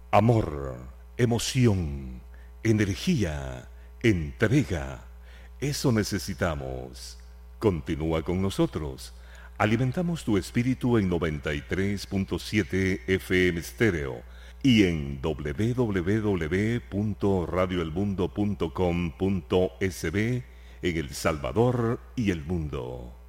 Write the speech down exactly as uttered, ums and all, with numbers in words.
Amor, emoción, energía, entrega. Eso necesitamos. Continúa con nosotros. Alimentamos tu espíritu en noventa y tres punto siete F M Stereo y en doble u doble u doble u punto radio el mundo punto com punto es be en El Salvador y el mundo.